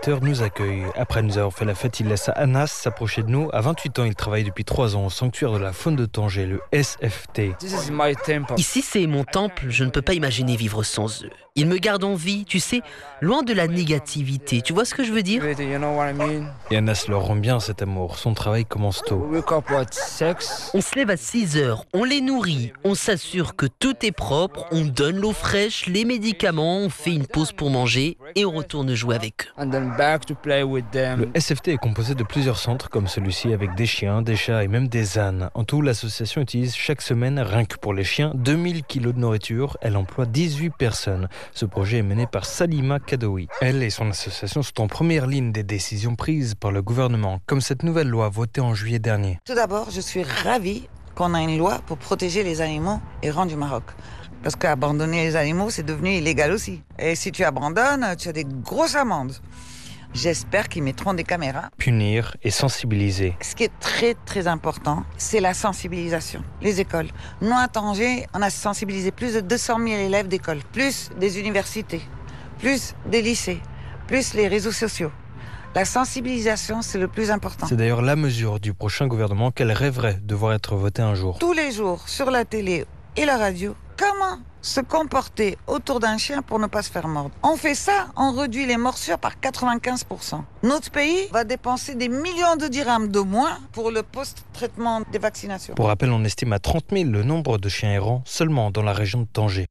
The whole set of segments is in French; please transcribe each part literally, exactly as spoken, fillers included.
visiteurs nous accueille. Après nous avoir fait la fête, il laisse Anas s'approcher de nous. À vingt-huit ans, il travaille depuis trois ans au sanctuaire de la faune de Tanger, le S F T. Ici, c'est mon temple. Je ne peux pas imaginer vivre sans eux. Ils me gardent en vie, tu sais, loin de la négativité. Tu vois ce que je veux dire ? Et Anas leur rend bien cet amour. Son travail commence tôt. On se lève à six heures, on les nourrit, on s'assure que tout est propre, on donne l'eau fraîche, les médicaments, on fait une pause pour manger et on retourne jouer avec eux. Le S F T est composé de plusieurs centres comme celui-ci avec des chiens, des chats et même des ânes. En tout, l'association utilise chaque semaine, rien que pour les chiens, deux mille kilos de nourriture. Elle emploie dix-huit personnes. Ce projet est mené par Salima Kadoui. Elle et son association sont en première ligne des décisions prises par le gouvernement, comme cette nouvelle loi votée en juillet dernier. Tout d'abord, je suis ravie qu'on a une loi pour protéger les animaux errants du Maroc. Parce qu'abandonner les animaux, c'est devenu illégal aussi. Et si tu abandonnes, tu as des grosses amendes. J'espère qu'ils mettront des caméras. Punir et sensibiliser. Ce qui est très très important, c'est la sensibilisation. Les écoles. Nous, à Tanger, on a sensibilisé plus de deux cent mille élèves d'école, plus des universités, plus des lycées, plus les réseaux sociaux. La sensibilisation, c'est le plus important. C'est d'ailleurs la mesure du prochain gouvernement qu'elle rêverait de voir être votée un jour. Tous les jours, sur la télé et la radio, comment se comporter autour d'un chien pour ne pas se faire mordre. On fait ça, on réduit les morsures par quatre-vingt-quinze pour cent. Notre pays va dépenser des millions de dirhams de moins pour le post-traitement des vaccinations. Pour rappel, on estime à trente mille le nombre de chiens errants seulement dans la région de Tanger.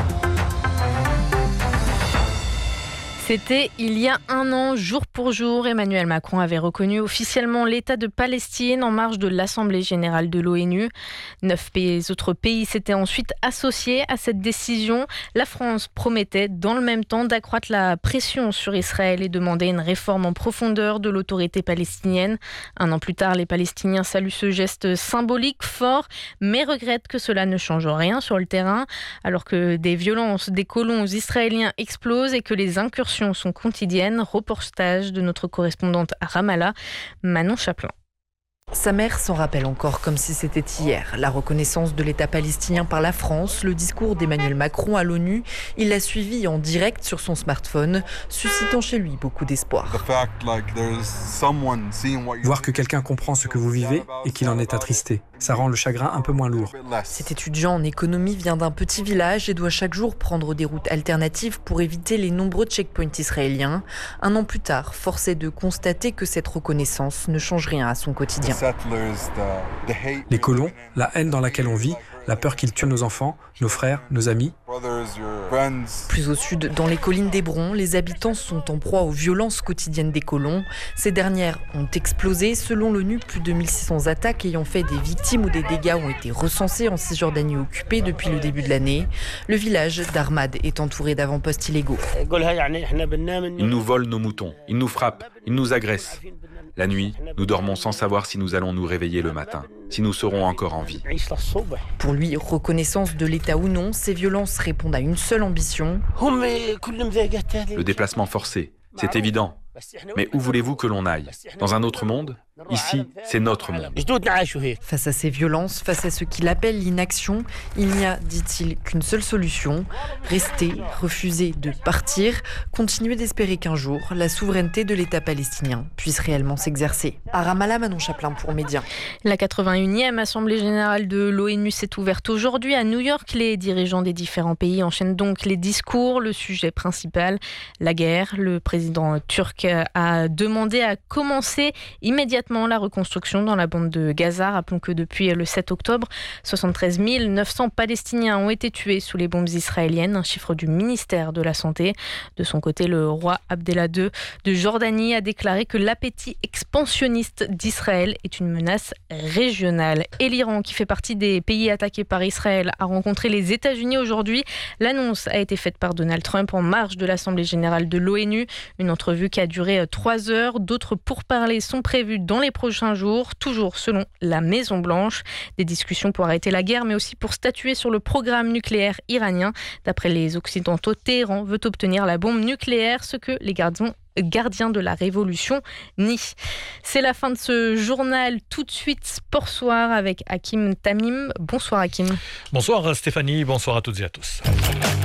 C'était il y a un an, jour pour jour, Emmanuel Macron avait reconnu officiellement l'État de Palestine en marge de l'Assemblée générale de l'ONU. Neuf autres pays s'étaient ensuite associés à cette décision. La France promettait dans le même temps d'accroître la pression sur Israël et demander une réforme en profondeur de l'autorité palestinienne. Un an plus tard, les Palestiniens saluent ce geste symbolique fort, mais regrettent que cela ne change rien sur le terrain, alors que des violences des colons israéliens explosent et que les incursions sont quotidiennes. Reportage de notre correspondante à Ramallah, Manon Chaplin. Sa mère s'en rappelle encore comme si c'était hier. La reconnaissance de l'État palestinien par la France, le discours d'Emmanuel Macron à l'ONU, il l'a suivi en direct sur son smartphone, suscitant chez lui beaucoup d'espoir. Voir que quelqu'un comprend ce que vous vivez et qu'il en est attristé, ça rend le chagrin un peu moins lourd. Cet étudiant en économie vient d'un petit village et doit chaque jour prendre des routes alternatives pour éviter les nombreux checkpoints israéliens. Un an plus tard, force est de constater que cette reconnaissance ne change rien à son quotidien. Les colons, la haine dans laquelle on vit, la peur qu'ils tuent nos enfants, nos frères, nos amis. Plus au sud, dans les collines d'Hébron, les habitants sont en proie aux violences quotidiennes des colons. Ces dernières ont explosé. Selon l'ONU, plus de mille six cents attaques ayant fait des victimes ou des dégâts ont été recensés en Cisjordanie occupée depuis le début de l'année. Le village d'Armad est entouré d'avant-postes illégaux. Ils nous volent nos moutons, ils nous frappent, ils nous agressent. La nuit, nous dormons sans savoir si nous allons nous réveiller le matin, si nous serons encore en vie. Pour lui, reconnaissance de l'État ou non, ces violences répondent à une seule ambition. Le déplacement forcé, c'est évident. Mais où voulez-vous que l'on aille ? Dans un autre monde ? Ici, c'est notre monde. Face à ces violences, face à ce qu'il appelle l'inaction, il n'y a, dit-il, qu'une seule solution. Rester, refuser de partir, continuer d'espérer qu'un jour, la souveraineté de l'État palestinien puisse réellement s'exercer. À Ramallah, Manon Chaplin pour Média. La quatre-vingt-unième Assemblée générale de l'ONU s'est ouverte aujourd'hui à New York. Les dirigeants des différents pays enchaînent donc les discours. Le sujet principal, la guerre. Le président turc a demandé à commencer immédiatement la reconstruction dans la bande de Gaza. Rappelons que depuis le sept octobre, soixante-treize mille neuf cents Palestiniens ont été tués sous les bombes israéliennes, un chiffre du ministère de la Santé. De son côté, le roi Abdallah deux de Jordanie a déclaré que l'appétit expansionniste d'Israël est une menace régionale. Et l'Iran, qui fait partie des pays attaqués par Israël, a rencontré les États-Unis aujourd'hui. L'annonce a été faite par Donald Trump en marge de l'Assemblée générale de l'ONU. Une entrevue qui a duré trois heures. D'autres pourparlers sont prévus dans les prochains jours, toujours selon la Maison-Blanche. Des discussions pour arrêter la guerre, mais aussi pour statuer sur le programme nucléaire iranien. D'après les Occidentaux, Téhéran veut obtenir la bombe nucléaire, ce que les gardiens Gardien de la Révolution nient. C'est la fin de ce journal. Tout de suite, Sport Soir avec Hakim Tamim. Bonsoir Hakim. Bonsoir Stéphanie, bonsoir à toutes et à tous.